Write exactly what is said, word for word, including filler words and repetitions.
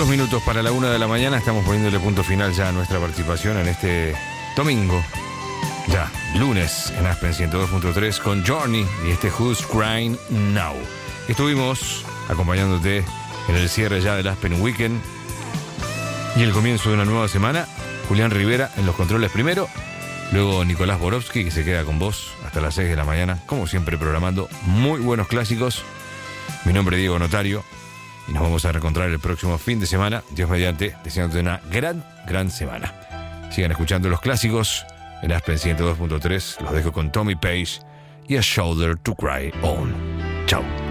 Dos minutos para la una de la mañana. Estamos poniéndole punto final ya a nuestra participación en este domingo. Ya, lunes en Aspen ciento dos punto tres con Journey y este Who's Crying Now. Estuvimos acompañándote en el cierre ya del Aspen Weekend y el comienzo de una nueva semana. Julián Rivera en los controles primero, luego Nicolás Borowski, que se queda con vos hasta las seis de la mañana, como siempre programando muy buenos clásicos. Mi nombre es Diego Notario y nos vamos a reencontrar el próximo fin de semana, Dios mediante, deseándote una gran, gran semana. Sigan escuchando los clásicos en Aspen ciento dos punto tres. Los dejo con Tommy Page y A Shoulder to Cry On. Chao.